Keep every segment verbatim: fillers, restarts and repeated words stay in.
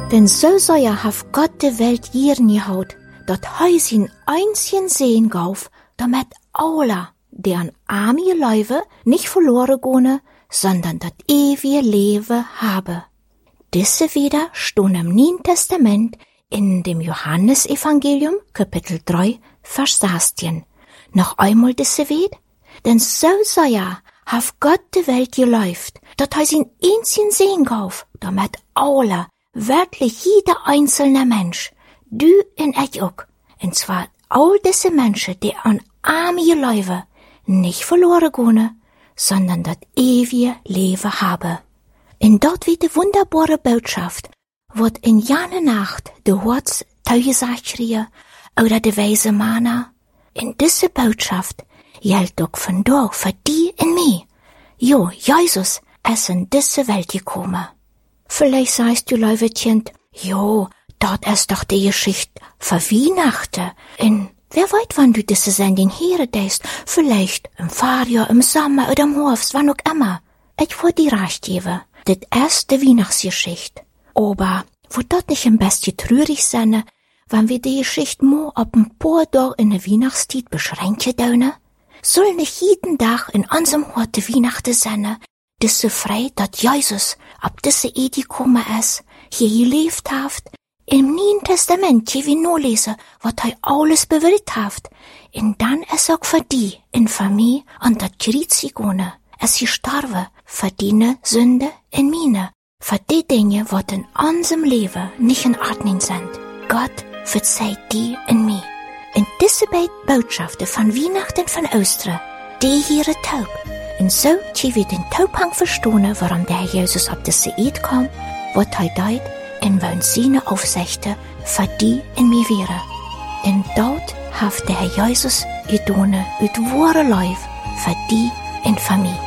Denn so sehr hat Gott die Welt gieren gehaut, dat hij zijn einzigen Sehen gauf, damit alle, die an Arme leuwe, nicht verloren gehen, sondern das ewige Leben haben. Diese wieder stehen im Neuen Testament in dem Johannesevangelium, Kapitel drei, Vers sechzehn. Noch einmal diese Wed, denn so sehr hat Gott die Welt geläuft, dat hij zijn einzigen Sehen gauf, damit alle, wirklich jeder einzelne Mensch, du und ich auch, und zwar all diese Menschen, die an Arme leuwe, nicht verloren gehen, sondern das ewige Leben haben. In dort wird die wunderbare Botschaft, wird in jene Nacht de Horts Teugesachrie oder de weise Mana. In diese Botschaft gilt auch von da für die und mich. Jo, Jesus ist in diese Welt gekommen. Vielleicht sagst du, Leuwetchen, jo, dort ist doch die Geschichte für Weihnachten. In wer weiß, wann du diese Sendung hören denkst. Vielleicht im Fahrjahr, im Sommer oder im Herbst, wann auch immer. Ich wollte dir recht geben. Das ist die Weihnachtsgeschichte. Aber wird dort nicht ein bisschen traurig sein, wenn wir die Geschichte nur ab ein paar Tage in der Weihnachtszeit beschränken dürfen? Soll nicht jeden Tag in unserem Hort die Weihnachten sein, diese frei, dass Jesus ab diese Edi gekommen ist, hier gelebt hat, im Neuen Testament, hier wir nur lesen, was er alles bewirkt hat. Und dann ist auch für die, in Familie, an das Kreuz gegangen. Es ist gestorben, für deine Sünde in meine, für die Dinge, was in unserem Leben nicht in Ordnung sind. Gott verzeiht die in mir. Und diese beiden Botschaften von Weihnachten und von Ostern, die hier taub. Und so, die wir den Taubhang verstehen, warum der Herr Jesus auf diese Erde kam, was er deut, und wollen seine Aufsichten für die in mir wäre. Und dort hat der Herr Jesus getan, ut wahre Leib für die in Familie.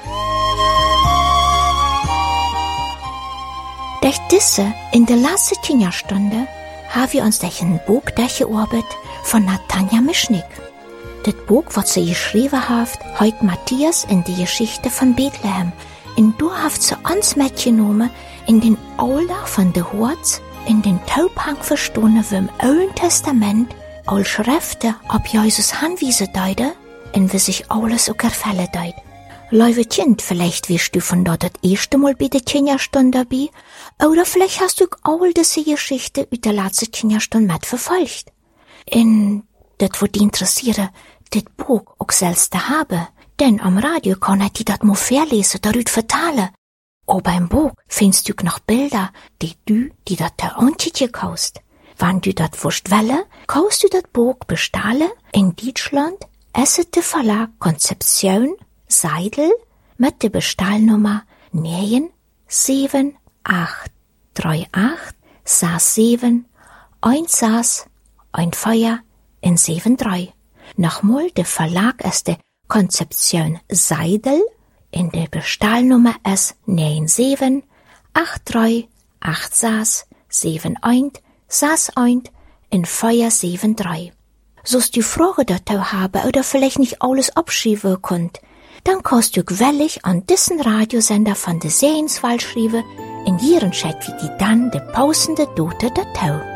Durch diese, in der letzten Kinderstunde, haben wir uns durch ein Buch durchgearbeitet von Natanja Mischnik. Das Buch, was sie geschrieben hat, heute Matthias in die Geschichte von Bethlehem. Und du hast sie uns mitgenommen in den Alltag von der Horts, in den Taubhang verstanden, wie im Alten Testament alle Schriften ab Jesus hinweisen deuten und wie sich alles auch erfüllen deut. Liebe Kind, vielleicht wirst du von dort das erste Mal bei der Kinderstunde dabei, oder vielleicht hast du all diese Geschichte aus der letzten Kinderstunde mitverfolgt. Und das würde dich interessieren, das Buch auch selbst zu haben, denn am Radio kann ich dir das mal verlesen, darüber vertellen. Aber im Buch findest du noch Bilder, die du, die das der Antje kaufst. Wenn du das willst wollen, kaufst du das Buch bestellen. In Deutschland ist es der Verlag Konzeption Seidel mit der Bestellnummer neun sieben acht drei acht sechs sieben eins sechs eins vier in sieben drei. Nochmal, der Verlag ist der Konzeption Seidel. In der Bestellnummer ist neun sieben acht drei acht sechs sieben eins sechs eins in vier sieben drei. Sollst du Fragen dazu haben oder vielleicht nicht alles abschreiben könnt, dann kannst du gewillig an diesen Radiosender von der Sehenswald schreiben, in ihren Chat wie die dann der pausende Dote dazu.